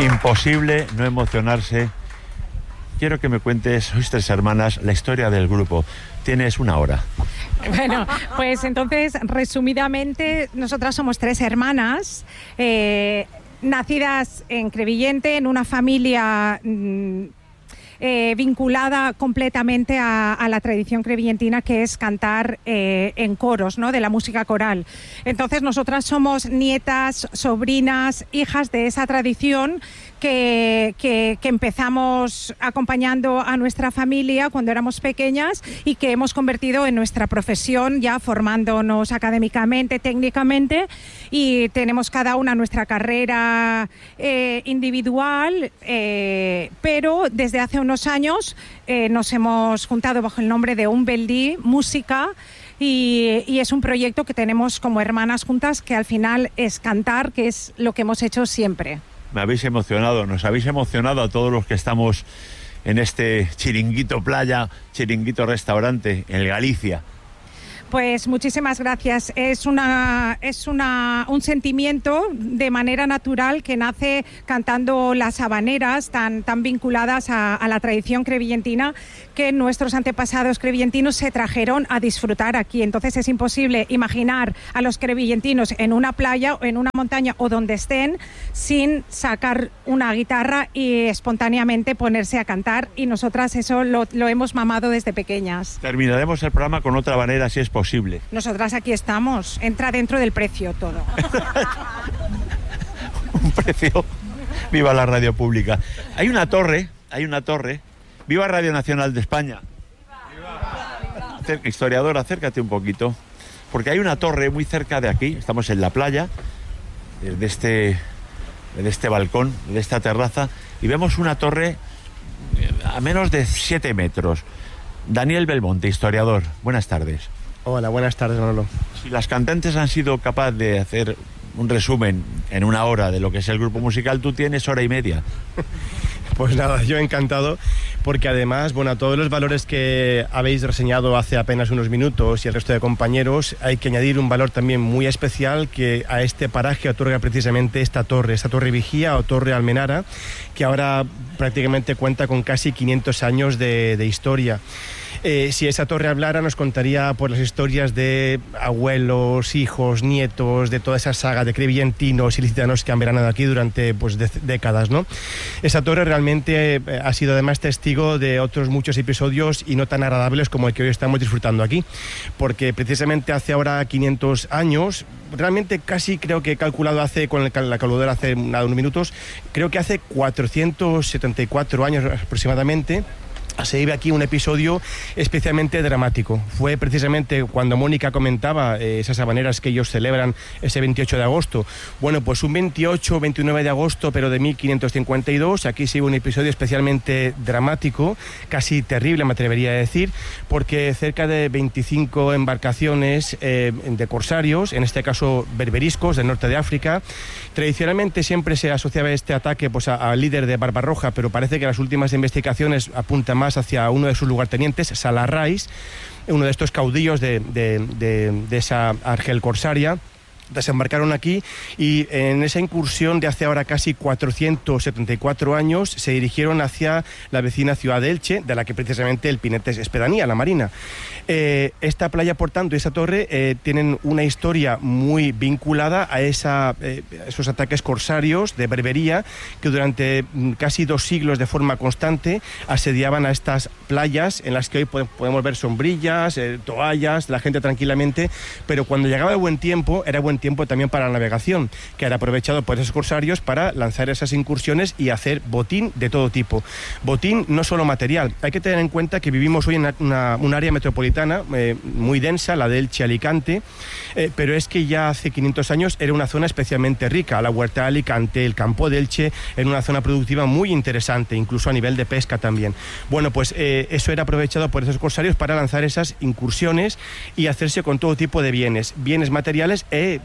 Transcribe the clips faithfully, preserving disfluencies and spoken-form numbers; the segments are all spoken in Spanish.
Imposible no emocionarse. Quiero que me cuentes, sois tres hermanas, la historia del grupo. Tienes una hora. Bueno, pues entonces, resumidamente, nosotras somos tres hermanas, eh, nacidas en Crevillente, en una familia mmm, eh, vinculada completamente a, a la tradición crevillentina, que es cantar eh, en coros, ¿no?, de la música coral. Entonces, nosotras somos nietas, sobrinas, hijas de esa tradición Que, que, que empezamos acompañando a nuestra familia cuando éramos pequeñas y que hemos convertido en nuestra profesión, ya formándonos académicamente, técnicamente, y tenemos cada una nuestra carrera eh, individual, eh, pero desde hace unos años eh, nos hemos juntado bajo el nombre de Umbeldi Música. Y, y es un proyecto que tenemos como hermanas juntas, que al final es cantar, que es lo que hemos hecho siempre. Me habéis emocionado, nos habéis emocionado a todos los que estamos en este chiringuito playa, chiringuito restaurante, en Galicia. Pues muchísimas gracias. Es una es una un sentimiento de manera natural que nace cantando las habaneras tan tan vinculadas a, a la tradición crevillentina, que nuestros antepasados crevillentinos se trajeron a disfrutar aquí. Entonces es imposible imaginar a los crevillentinos en una playa o en una montaña o donde estén sin sacar una guitarra y espontáneamente ponerse a cantar, y nosotras eso lo, lo hemos mamado desde pequeñas. Terminaremos el programa con otra habanera, si es posible. Posible. Nosotras aquí estamos, entra dentro del precio todo. Un precio. Viva la radio pública. Hay una torre, hay una torre. Viva Radio Nacional de España. Viva. Acerca, historiador, acércate un poquito, porque hay una torre muy cerca de aquí. Estamos en la playa, de este, de este balcón, de esta terraza, y vemos una torre a menos de siete metros. Daniel Belmonte, historiador, buenas tardes. Hola, buenas tardes, Manolo. Si las cantantes han sido capaces de hacer un resumen en una hora de lo que es el grupo musical, tú tienes hora y media. Pues nada, yo encantado, porque además, bueno, a todos los valores que habéis reseñado hace apenas unos minutos y el resto de compañeros, hay que añadir un valor también muy especial que a este paraje otorga precisamente esta torre, esta torre vigía o torre almenara, que ahora prácticamente cuenta con casi quinientos años de, de historia. Eh, si esa torre hablara, nos contaría pues, las historias de abuelos, hijos, nietos, de toda esa saga de crevillentinos y licitanos que han veranado aquí durante pues, de, décadas, ¿no? Esa torre realmente eh, ha sido además testigo de otros muchos episodios y no tan agradables como el que hoy estamos disfrutando aquí, porque precisamente hace ahora quinientos años, realmente casi creo que he calculado hace, con el, la calculadora hace nada, unos minutos, creo que hace cuatrocientos setenta y cuatro años aproximadamente, se vive aquí un episodio especialmente dramático. Fue precisamente cuando Mónica comentaba eh, esas habaneras que ellos celebran ese veintiocho de agosto. Bueno, pues un veintiocho, veintinueve de agosto, pero de mil quinientos cincuenta y dos, aquí se vive un episodio especialmente dramático, casi terrible, me atrevería a decir, porque cerca de veinticinco embarcaciones eh, de corsarios, en este caso berberiscos del norte de África. Tradicionalmente siempre se asociaba este ataque pues, al líder de Barbarroja, pero parece que las últimas investigaciones apuntan más hacia uno de sus lugartenientes, Salarrais, uno de estos caudillos de, de, de, de esa Argel corsaria. Desembarcaron aquí y en esa incursión de hace ahora casi cuatrocientos setenta y cuatro años se dirigieron hacia la vecina ciudad de Elche, de la que precisamente el Pinete es pedanía, la Marina. Eh, esta playa, por tanto, y esa torre eh, tienen una historia muy vinculada a esa, eh, esos ataques corsarios de berbería que durante casi dos siglos de forma constante asediaban a estas playas en las que hoy podemos ver sombrillas, eh, toallas, la gente tranquilamente, pero cuando llegaba el buen tiempo, era buen tiempo también para la navegación, que era aprovechado por esos corsarios para lanzar esas incursiones y hacer botín de todo tipo. Botín no solo material, hay que tener en cuenta que vivimos hoy en una, una, un área metropolitana eh, muy densa, la de Elche, Alicante, eh, pero es que ya hace quinientos años era una zona especialmente rica, la huerta de Alicante, el campo de Elche, era una zona productiva muy interesante, incluso a nivel de pesca también. Bueno, pues eh, eso era aprovechado por esos corsarios para lanzar esas incursiones y hacerse con todo tipo de bienes, bienes materiales e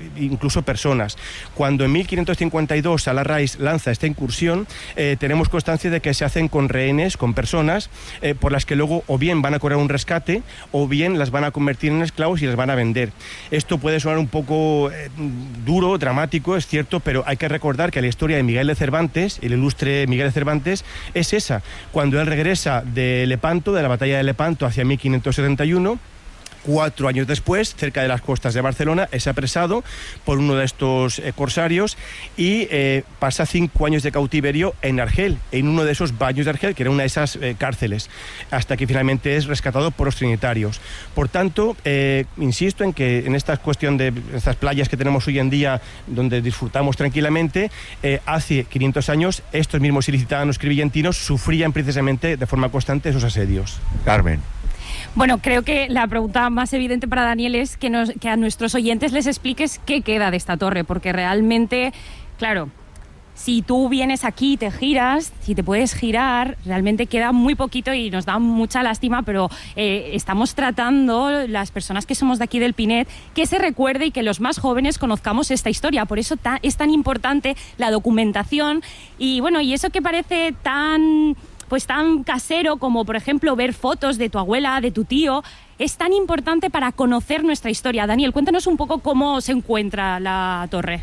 incluso personas. Cuando en mil quinientos cincuenta y dos Salarrais lanza esta incursión, eh, tenemos constancia de que se hacen con rehenes, con personas, eh, por las que luego o bien van a cobrar un rescate o bien las van a convertir en esclavos y las van a vender. Esto puede sonar un poco eh, duro, dramático, es cierto, pero hay que recordar que la historia de Miguel de Cervantes, el ilustre Miguel de Cervantes, es esa. Cuando él regresa de Lepanto, de la batalla de Lepanto hacia mil quinientos setenta y uno, cuatro años después, cerca de las costas de Barcelona, es apresado por uno de estos eh, corsarios y eh, pasa cinco años de cautiverio en Argel, en uno de esos baños de Argel, que era una de esas eh, cárceles, hasta que finalmente es rescatado por los trinitarios. Por tanto, eh, insisto en que en esta cuestión de estas playas que tenemos hoy en día, donde disfrutamos tranquilamente, eh, hace quinientos años estos mismos ilicitanos crevillentinos sufrían precisamente de forma constante esos asedios. Carmen. Bueno, creo que la pregunta más evidente para Daniel es que, nos, que a nuestros oyentes les expliques qué queda de esta torre, porque realmente, claro, si tú vienes aquí y te giras, si te puedes girar, realmente queda muy poquito y nos da mucha lástima, pero eh, estamos tratando, las personas que somos de aquí del Pinet, que se recuerde y que los más jóvenes conozcamos esta historia. Por eso ta, es tan importante la documentación y, bueno, y eso que parece tan... pues tan casero como, por ejemplo, ver fotos de tu abuela, de tu tío, es tan importante para conocer nuestra historia. Daniel, cuéntanos un poco cómo se encuentra la torre.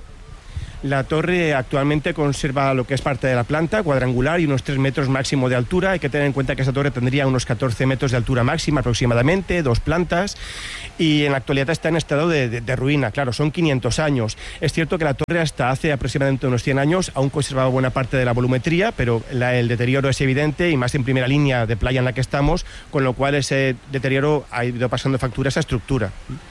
La torre actualmente conserva lo que es parte de la planta, cuadrangular y unos tres metros máximo de altura. Hay que tener en cuenta que esta torre tendría unos catorce metros de altura máxima aproximadamente, dos plantas, y en la actualidad está en estado de, de, de ruina. Claro, son quinientos años. Es cierto que la torre hasta hace aproximadamente unos cien años aún conservaba buena parte de la volumetría, pero la, el deterioro es evidente y más en primera línea de playa en la que estamos, con lo cual ese deterioro ha ido pasando factura a esa estructura.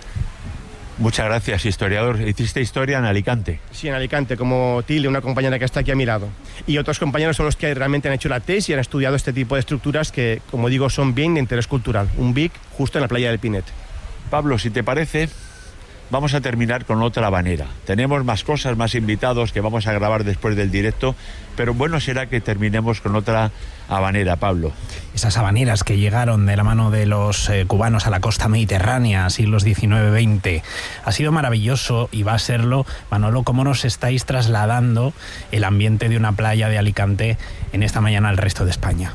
Muchas gracias, historiador. Hiciste historia en Alicante. Sí, en Alicante, como Tilde, una compañera que está aquí a mi lado. Y otros compañeros son los que realmente han hecho la tesis y han estudiado este tipo de estructuras que, como digo, son bien de interés cultural. Un B I C justo en la playa del Pinet. Pablo, si te parece, vamos a terminar con otra habanera. Tenemos más cosas, más invitados que vamos a grabar después del directo, pero bueno será que terminemos con otra habanera, Pablo. Esas habaneras que llegaron de la mano de los eh, cubanos a la costa mediterránea, siglos diecinueve veinte. Ha sido maravilloso y va a serlo, Manolo, cómo nos estáis trasladando el ambiente de una playa de Alicante en esta mañana al resto de España.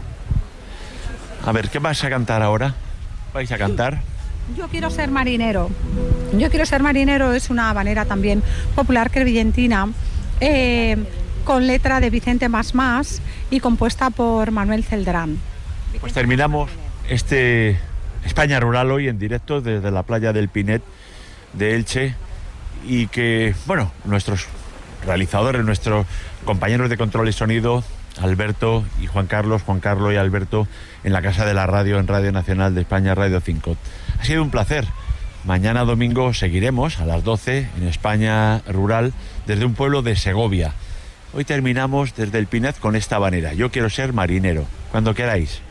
A ver, ¿qué vas a cantar ahora? ¿Vais a cantar? Yo quiero ser marinero. Yo quiero ser marinero es una habanera también popular crevillentina, eh, con letra de Vicente Mas Mas y compuesta por Manuel Celdrán. Pues terminamos este España Rural hoy en directo desde la playa del Pinet de Elche y que, bueno, nuestros realizadores, nuestros compañeros de control y sonido, Alberto y Juan Carlos, Juan Carlos y Alberto, en la Casa de la Radio, en Radio Nacional de España, Radio cinco. Ha sido un placer. Mañana domingo seguiremos a las doce en España Rural desde un pueblo de Segovia. Hoy terminamos desde el Pinet con esta habanera. Yo quiero ser marinero. Cuando queráis.